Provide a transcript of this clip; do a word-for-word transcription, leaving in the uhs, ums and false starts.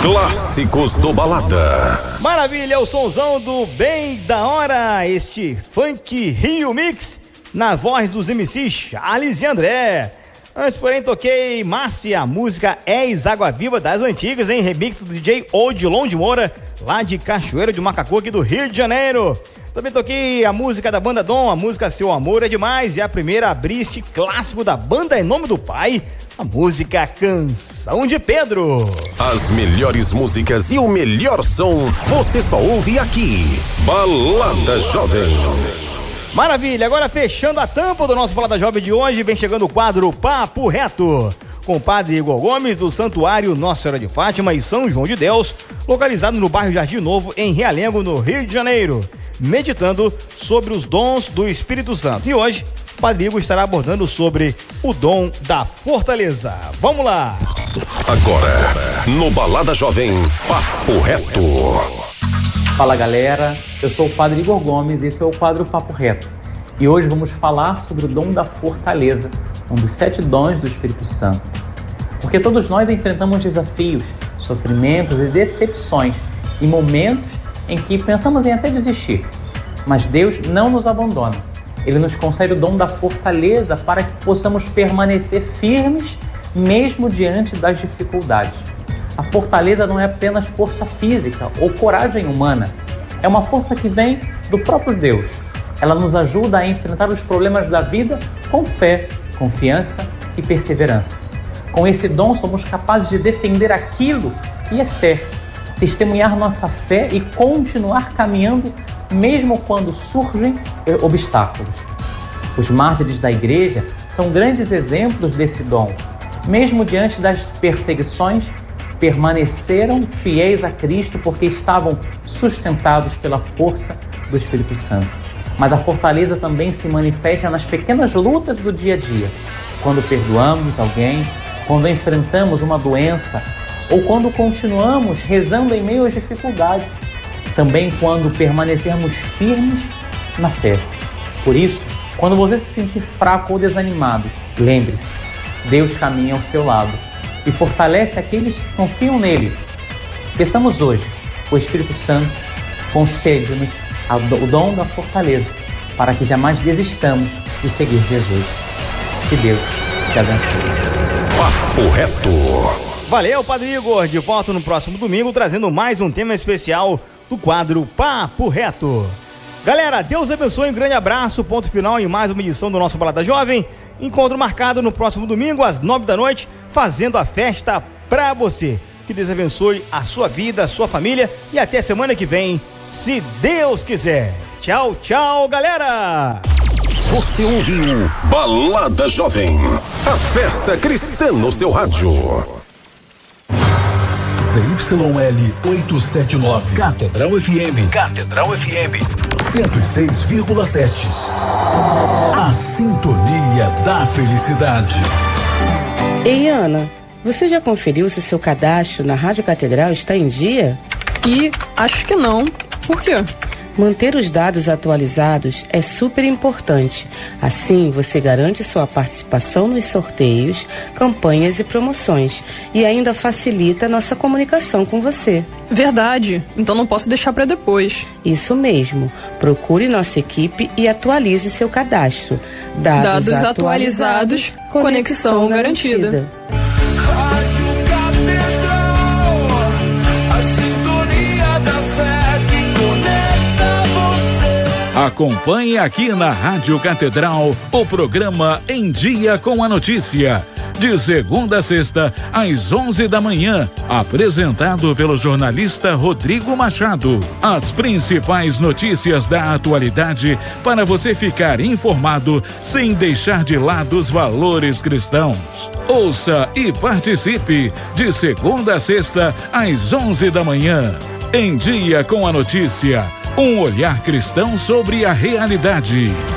Clássicos do Balada. Maravilha, o sonzão do Bem da Hora, este funk Rio Mix, na voz dos M Cs Charles e André. Antes, porém, toquei Márcia, a música És Água Viva das Antigas, em remix do D J Odilon de Moura, lá de Cachoeira de Macacu, aqui do Rio de Janeiro. Também toquei a música da Banda Dom, a música Seu Amor é Demais, e a primeira abriste clássico da banda Em Nome do Pai, a música Canção de Pedro. As melhores músicas e o melhor som você só ouve aqui. Balada Jovem. Maravilha, agora fechando a tampa do nosso Balada Jovem de hoje, vem chegando o quadro Papo Reto, com o padre Igor Gomes, do Santuário Nossa Senhora de Fátima e São João de Deus, localizado no bairro Jardim Novo, em Realengo, no Rio de Janeiro, meditando sobre os dons do Espírito Santo. E hoje, o padre Igor estará abordando sobre o dom da fortaleza. Vamos lá! Agora, no Balada Jovem, Papo Reto. Fala galera, eu sou o padre Igor Gomes e esse é o quadro Papo Reto. E hoje vamos falar sobre o dom da fortaleza, um dos sete dons do Espírito Santo. Porque todos nós enfrentamos desafios, sofrimentos e decepções e momentos em que pensamos em até desistir. Mas Deus não nos abandona. Ele nos concede o dom da fortaleza para que possamos permanecer firmes mesmo diante das dificuldades. A fortaleza não é apenas força física ou coragem humana. É uma força que vem do próprio Deus. Ela nos ajuda a enfrentar os problemas da vida com fé, confiança e perseverança. Com esse dom, somos capazes de defender aquilo que é certo, testemunhar nossa fé e continuar caminhando mesmo quando surgem obstáculos. Os mártires da igreja são grandes exemplos desse dom. Mesmo diante das perseguições, permaneceram fiéis a Cristo porque estavam sustentados pela força do Espírito Santo. Mas a fortaleza também se manifesta nas pequenas lutas do dia a dia, quando perdoamos alguém, quando enfrentamos uma doença ou quando continuamos rezando em meio às dificuldades, também quando permanecermos firmes na fé. Por isso, quando você se sentir fraco ou desanimado, lembre-se, Deus caminha ao seu lado e fortalece aqueles que confiam nele. Peçamos hoje, o Espírito Santo concede-nos o dom da fortaleza para que jamais desistamos de seguir Jesus. Que Deus te abençoe. Papo Reto. Valeu, Padre Igor, de volta no próximo domingo, trazendo mais um tema especial do quadro Papo Reto. Galera, Deus abençoe, um grande abraço, ponto final em mais uma edição do nosso Balada Jovem. Encontro marcado no próximo domingo, às nove da noite, fazendo a festa pra você. Que Deus abençoe a sua vida, a sua família e até semana que vem, se Deus quiser. Tchau, tchau, galera! Você ouviu Balada Jovem, a festa cristã no seu rádio. Z Y L oitocentos e setenta e nove, Catedral F M. Catedral F M. cento e seis vírgula sete. A sintonia da felicidade. Ei, Ana, você já conferiu se seu cadastro na Rádio Catedral está em dia? E acho que não. Por quê? Manter os dados atualizados é super importante. Assim, você garante sua participação nos sorteios, campanhas e promoções. E ainda facilita a nossa comunicação com você. Verdade. Então não posso deixar para depois. Isso mesmo. Procure nossa equipe e atualize seu cadastro. Dados, Dados atualizados, atualizados conexão, conexão garantida. garantida. Acompanhe aqui na Rádio Catedral o programa Em Dia com a Notícia, de segunda a sexta, às onze da manhã, apresentado pelo jornalista Rodrigo Machado. As principais notícias da atualidade para você ficar informado sem deixar de lado os valores cristãos. Ouça e participe de segunda a sexta, às onze da manhã. Em Dia com a Notícia. Um olhar cristão sobre a realidade.